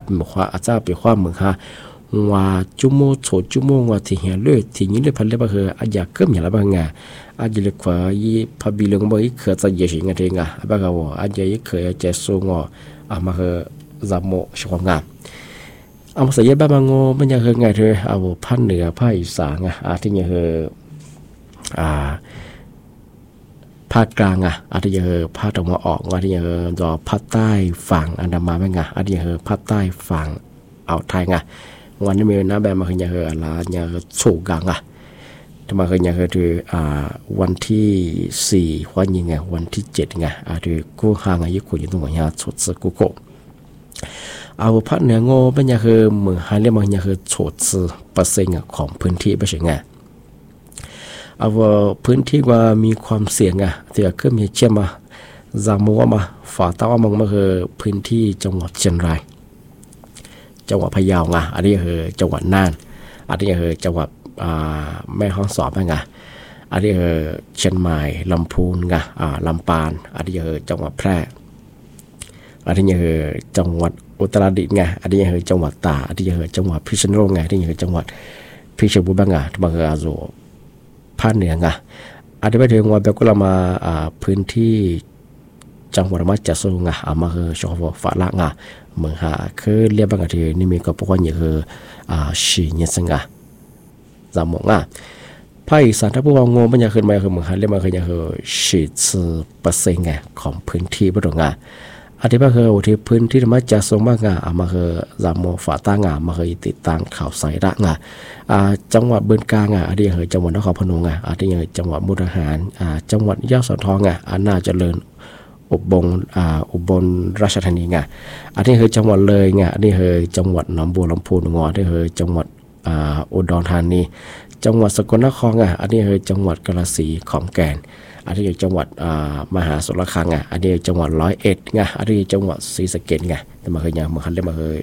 ขวาอาจจะไปขวาเมืองฮะว่าจุโมโฉจุโมว่าที่เหียเลยที่นี้เลยพันเลยบ่เฮอาจจะเกิมอย่างละบ่งาอาจจะเลยขวาอีพะบิลงบ่อีเขอจะเยชิงะเทงะบ่ก็ว่าอาจจะอีเขอจะสูงอ่ะมาเฮซาโมชวงาเอามาใส่ยบ้านงมันยังเฮไงเธอเอาภาคเหนือภาคอีสานที่ยังเฮภาคกลางที่ยังเฮภาคตะวันออกที่ยังเฮดอภาคใต้ฝั่งอันดามันที่ยังเฮภาคใต้ฝั่งอ่าวไทยวันนี้มีน้ำแบบมายังเฮอะไรยังเฮสูงกังทำไมยังเฮคือวันที่4วันยังวันที่7ที่กู้ห่างญี่ปุ่นอยู่ตรงนี้สุดสกุโกเอาภาคเหนือเป็นยังคือเมืองฮันเรียกมันยังคือโฉดซื้อเปอร์เซ็นต์ของพื้นที่ไม่ใช่ไงเอาพื้นที่ว่ามีความเสี่ยงที่ก็มีเช่นมาจามัวมาฝ่าตะวันมันคือพื้นที่จังหวัดเชียงรายจังหวัดพะเยาอันนี้คือจังหวัดน่านอันนี้คือจังหวัดแม่ฮ่องสอนอันนี้คือเชียงใหม่ลำพูนลำปางอันนี้คือจังหวัดแพร่อันนี้คือจังหวัดอุตรดิตถ์อันนี้คือจังหวัดตากอันนี้คือจังหวัดพิษณุโลกอันนี้คือจังหวัดเพชรบูรณ์ที่มาคืออาโซภาคเหนืออันนี้ไปถึงว่าแบบก็เรามาพื้นที่จังหวัดมาจัสรุงมาคือชอบฝรั่งเมืองคือเรียกบางทีนี่มีก็พวกนี้คือชีเนสจำมงภาคอีสานถ้าพวกเรางมันจะขึ้นมาคือเมืองเรียกมาคือยังคือ40%ของพื้นที่บริเวณอันที่มาคือที่พื้นที่มาจากสมากมาคือจำมงฝาตางมาคือติดตั้งข่าวสายระจังหวัดบึงกาฬอันนี้คือจังหวัดนครพนมอันนี้คือจังหวัดมุกดาหารจังหวัดยะโสธรอันน่าเจริญอุบลราชธานีอันนี้คือจังหวัดเลยอันนี้คือจังหวัดหนองบัวลำพูอันนี้คือจังหวัดอุดรธานีจังหวัดสกลนครอันนี้คือจังหวัดกาฬสินธุ์ขอนแก่นอันนี้คือจังหวัดมหาสารคามอันนี้จังหวัด101อันนี้จังหวัดศรีสะเกษแต่มาเคยมาคันได้มาเคย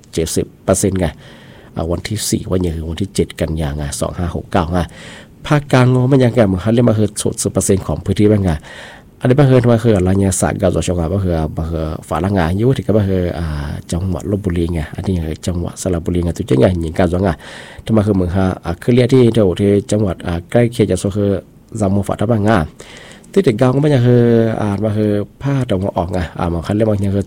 70%วันที่4วันนี้คือวันที่7กันยายน2569ภาคกลางมันยังมาคันได้มาคือ40%ของพื้นที่บ้างอันนี้มาคืออะไรเนี่ยสากาจชงมาคือฝาละงอยู่ที่ก็มาคือจังหวัดลพบุรีอันนี้คือจังหวัดสระบุรีตัวเจ้าหญิงกาจงที่มาคือเมืองคือเรียกที่เดียวที่จังหวัดใกล้เคียงจะคือจำมฝาตะบังที่เด็กเก่าก็ไม่ใช่คือมาคือผ้าตะวันออกมาคันเรียกว่าอย่างคือ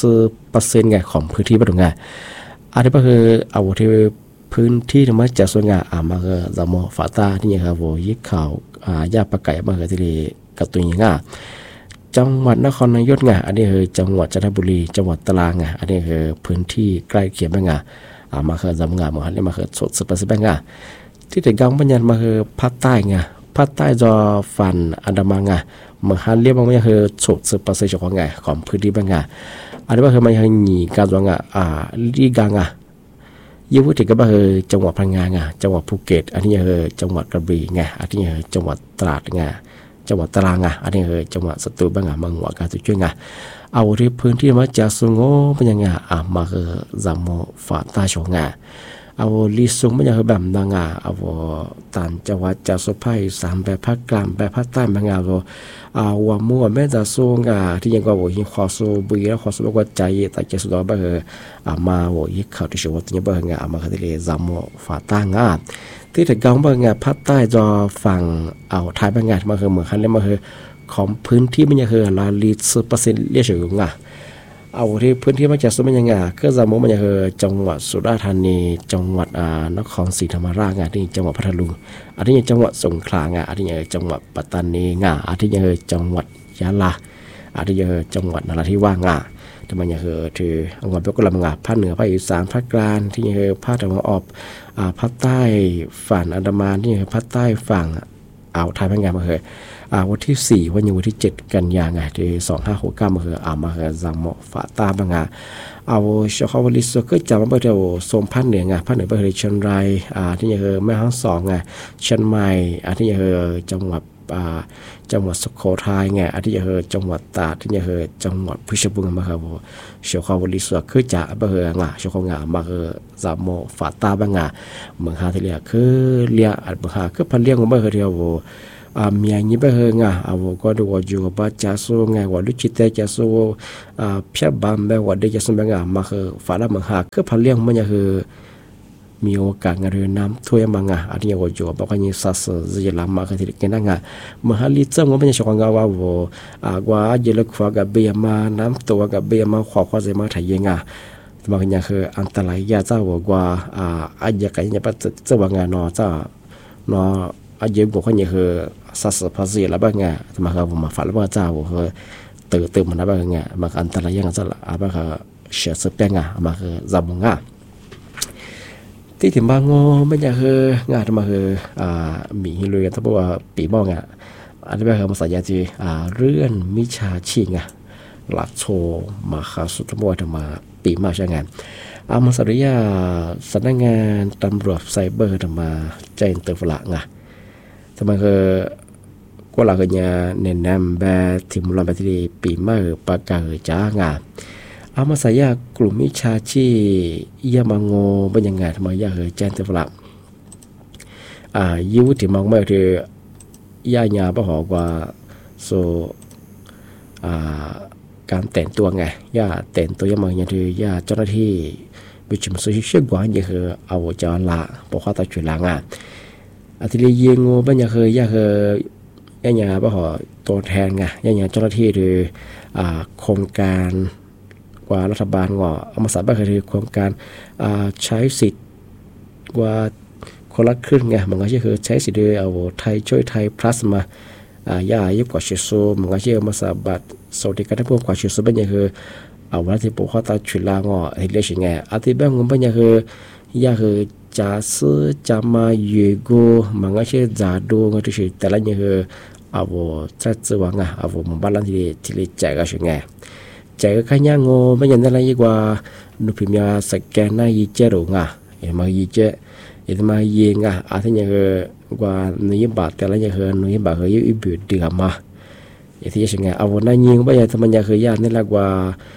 10%ของพื้นที่บ้านอันนี้ก็คือเอาที่พื้นที่ที่มาจากส่วนมาคือจำมฝาตาที่เนี่ยครับโวยิข่าวยาปะไก่มาคือที่กับตัวนี้จังหวัดนครนายกอันนี้คือจังหวัดจันทบุรีจังหวัดตราดอันนี้คือพื้นที่ใกล้เคียงบ้างมาคือจำมาคันเรียกมาคือ10%บ้างที่เด็กเก่าไม่ใช่มาคือภาคใต้ภาคใต้จอฟันอันดามันเมืองฮันเรียกว่าไม่คือ60%ของพื้นที่บ้างอันนี้ว่าคือมันคือหนีการจงลีกังยี่พูดถึงก็คือจังหวัดพังงาจังหวัดภูเก็ตอันนี้คือจังหวัดกระบี่อันนี้คือจังหวัดตราดจังหวัดตรังอันนี้คือจังหวัดสตูลบ้างมังหัวกาตุจุงเอาที่พื้นที่มาจากสุโขเป็นยังมาคือจำโมฝาตาชงเอาลิซุงไม่ใช่แบบนั้นเอาต่างจังหวัดจากสุพรรณสามแบบภาคกลางแบบภาคใต้บางว่ามั่วแม่จะสู้ที่ยังก็ว่าหิขอสู้บุยแล้วขอสู้ก็ใจแต่จะสุดแล้วแบบมาว่าหิเขาที่ชวดที่แบบมาคือที่จำโมฝาตางที่ถึงกลางบางภาคใต้จอฝั่งเอาไทยบางมาคือเหมือนกันเลยมาคือของพื้นที่ไม่ใช่คือละ10%เรียกเฉยเอาที่พื้นที่มาจากสุพรรณก็จำโมมันจะคือจังหวัดสุราษฎร์ธานีจังหวัดนครศรีธรรมราชที่จังหวัดพัทลุงอันนี้จังหวัดสงขลาอันนี้จังหวัดปัตตานีอันนี้จังหวัดยะลาอันนี้จังหวัดนราธิวาสที่มันคือที่จังหวัดก็ลำภาคเหนือภาคอีสานภาคกลางที่คือภาคตะวันออกภาคใต้ฝั่งอันดามันที่คือภาคใต้ฝั่งอ่าวไทยบางมาคือวันที่4วันนี้วันที่7กันยายนที่2569มาคือมาคือจำโมฝาตาบางเอาเฉพาะวันลิสก็จำมาเดียวโซนภาคเหนือภาคเหนือไปเลยเชียงรายที่คือแม่ฮ่องสอนเชียงใหม่ที่คือจังหวัดสุโขทัยที่คือจังหวัดตราดที่คือจังหวัดเพชรบูรณ์มาครับเฉพาะวันลิสก็จะมาคือเฉพาะมาคือจำโมฝาตาบางเมืองที่เรียกคือเรียกเมืองคือพันเลี้ยงมาคือเดียวเมียนี้ไปเฮงก็ดูว่าอยู่กับจ้าสู้ไงว่าดูจิตใจจ้าสู้เพียบบามแบบว่าได้จ้าสู้แบบมาคือฝ่าละมังหาคือพเลี้ยงมันจะคือมีโอกาสงานเรื่องน้ำท่วยมังอันนี้ว่าอยู่บอกว่านี่สัสจะลำมาคือที่กินนั่งมหาลิเจ้ามันจะชงว่าว่าเยลขวากับเบียมาน้ำตัวกับเบียมาขวาจะมาถ่ายยังบางอย่างคืออันตรายยาเจ้าว่าอาจจะกันยังปัจจุบันนอเจ้านออาจจะบอกว่านี่คือสัสภาษีแล้วบางอย่างมาคือผมมาฝันว่าเจ้าคือตื่นมันแล้วบางอย่างมาอันตรายยังเจ้าละบางคือเสียสุดแปงมาคือจำงที่ถึงบางไม่อยากคืองานมาคือมีฮิโรยถ้าบอกว่าปีมองอันนี้เป็นภาษาญาติเรื่องมิชาชีหลักโชมาคาสุดทั้งหมดมาปีมาใช่งานมาสัตยาสำนักงานตำรวจไซเบอร์มาแจ้งเตือนฝรั่งทำไมคือก็หลักเนี่ยเน้นนำแบบที่มุลลันไปที่ปีมาประกาศจ้างมาสายากลุ่มมิชาชียามังโงเป็นยังไงทำไมยาเหยแจ้งเตือนฝรั่งยุติมองไม่คือย่าญาประหอกว่าโซการแต่งตัวไงย่าแต่งตัวยามังอย่างที่ย่าเจ้าหน้าที่วิจิมสุชิเชื่อกว่าอย่างคือเอาจอละปกติตัดจุดหลังอาทิตย์เยงโง่เป็นอย่างคือย่าคือย่าญาประหอตัวแทนไงย่าญาเจ้าหน้าที่หรือโครงการว่ารัฐบาลว่าเอามาสาบคือโครงการใช้สิทธิ์ว่าคนละครึ่งไงมันก็คือใช้สิทธิ์โดยเอาไทยช่วยไทย plus มาย่ายุบกว่าเชโซมันก็คือมาสาบัดสวัสดิการที่พวกกว่าเชโซเป็นอย่างคือเอาวันที่ปกติชุดลางเฮเลชิงอาทิตย์แบบงงเป็นอย่างคือย่าคือจะซื้อจะมาเยโกมันก็คือจะดูก็ที่แต่ละอย่างคือเอาจัดซื้อวางเอามันบ้านที่แจกก็ชิงใจก็ขยันโง่ไม่ยันอะไรยิ่งกว่านุพิมยาสแกนหน้ายีเจหรือมายีเจมาเยงอาทิตย์ยังคือกว่าหนุ่ยบาทแต่ละยังคือหนุ่ยบาทคือยิ่งบิดเดือดมาที่ยังไงเอาวันนั้นยิงไม่ยันทำมันยังคือยานี่แหละกว่า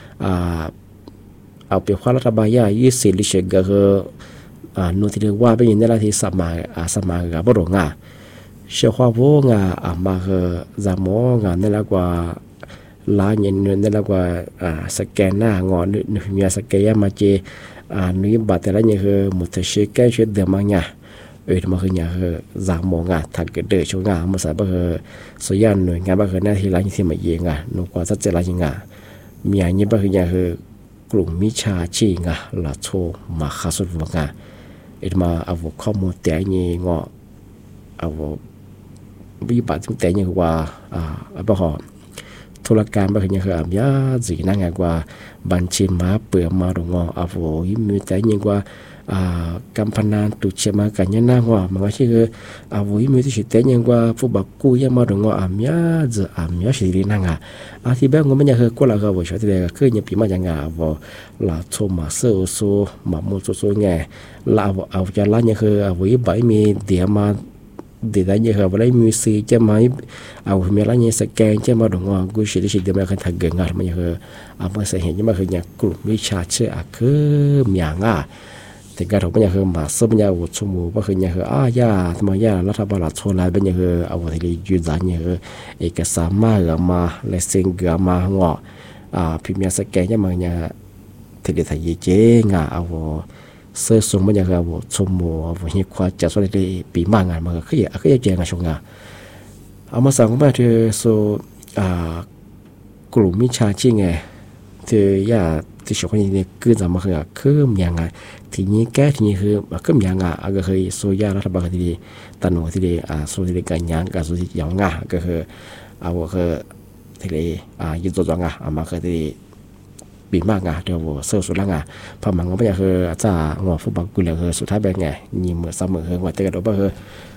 เอาเปรียบความรัฐบาลยายี่สิบลิเชกก็คือนู่นที่เรียกว่าเป็นอย่างนี้ละที่สมัยกับบริงเชื่อว่าพวกมาคือจำมองนี่แหละกว่าลายเงินนี่แหละกว่าสแกนหน้างอนนึกมีสแกนมาเจนุ่ยบาทแต่ละอย่างคือมุทเชกแก้ช่วยเดือดมาเนี่ยมาคือเนี่ยคือจำมองถักเดือดช่วงมาใส่ก็คือส่วนใหญ่หน่วยงานก็คือหน้าที่ร้านที่มาเองนุ่งกว่าจะเจริญยังมีอย่างนี้ก็คือเนี่ยคือกลุ่มมิชาชีหลักโชมาคาสุดวังมาเอาข้อมูลแต่เนี่ยเอาวิบัติแต่เนี่ยว่าบ่หอธุรการบ่คือเนี่ยคือยาจีนั่งกว่าบัญชีมาเปื่อมาดงเอามีแต่เนี่ยว่ากัมพนันตุเชมากันเนี่ยน่าว่ามันก็คือมีที่แต่เนี่ยว่าผู้บักกู้ยามาดงยาสิรินั่งที่แบบมันเนี่ยคือก็ละก็บ่ชอบที่เลยคือเนี่ยปีมาจังละโทมาเซอโซมาโมโซไงละเอาจะละเนี่ยคือใบมีเดียมาเดี๋ยวเนี่ยคืออะไรมีสีจะมาเอาเมื่อไรเนี่ยสแกนจะมาดงกูสิได้สิเดี๋ยวมันคันทักเกินมันเนี่ยคือมาใส่เห็นยังมันคือเนี่ยกลุ่มวิชาเชื่อคือมีอย่างแต่การถกมันเนี่ยคือมาซึ่งมันเนี่ยวุฒิสมุก็คือเนี่ยคือยาทำไมยารัฐบาลโซลาร์เป็นเนี่ยคือเอาที่ยืนยันเนี่ยคือเอกสารมามาเลเซงก์มาพิมพ์สแกนเนี่ยมันเนี่ยที่เดี๋ยวถ่ายเจ๊เอาเสื้อสูงมันอย่างกับชมโมหิควาจัดสวัสดีปีมางานมันก็คือเจงชงเอามาสั่งมาที่โซกลุ่มมิชาชีไงที่ย่าที่ชงคนนี้คือจะมาคืออย่างไงทีนี้แก้ทีนี้คือคืออย่างไงก็คือโซยารัฐบาลที่ตันหัวที่โซที่กันยังกับโซที่อย่างไงก็คือเอาคือที่ยึดตัวจังมาคือที่ปีมากเดี๋ยวเสื้อสุดละพอมันก็ไม่อยากคือจะงอฟุตบอลกุลเลยคือสุดท้ายแบบไงยิงเหมือนเสมอคือว่าแต่กระโดดคือ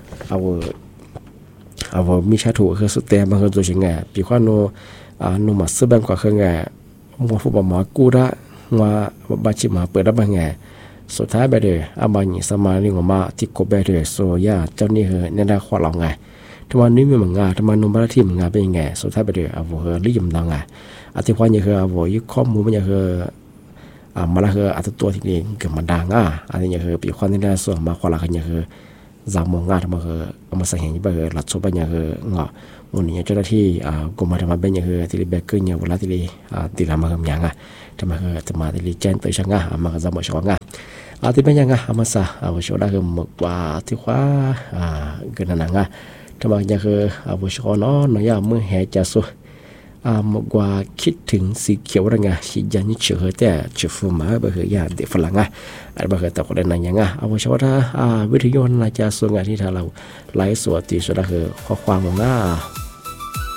เอามีชาถูคือสุดแต่บางคนตัวจริงปีข้อโนมาซื้อแบงกว่าคือไงงอฟุตบอลหมอกู้ละงอบาชิมาเปิดได้บางไงสุดท้ายแบบเดียวบางอย่างสมานี่งอมาที่กบแบบเดียวโซย่าเจ้านี่คือเนี่ยได้ข้อเราไงทำไมนี่มีเหมือนทำไมนุ่มบ้านที่เหมือนเป็นยังไงสุดท้ายแบบเดียวคือรีบดังอาทิตย์วันนี้คือยึดข้อมูลมันคือมาละคืออาทิตย์ตัวที่นี่เกิดมาดังอันนี้คือปีความที่ได้ส่วนมาความละกันคือ giảm mong ngã mà mà sang hiện bây lật số bây giờ ngọ một những chỗ đó thì cùng mà bây giờ thì bé cứ nhiều là thì làm mà nhàng mà thì chen tới sang ngã mà ra một số ngã thì bây giờ ngã mà sa một số đó một quả thì khóa gần là ngã mà giờ một số nó giờ mới hè cha số một quảคิดถึงสีเขียวระงาสิยันเชื่อแต่เชื่อฟูมาเบอร์ยาเด็กฝรั่งเบอร์แต่คนนั้นยังว่าชาวท่าวิทยุน่าจะส่วนงานที่ถ้าเราไลฟ์สดที่สุดก็คือข้อความของ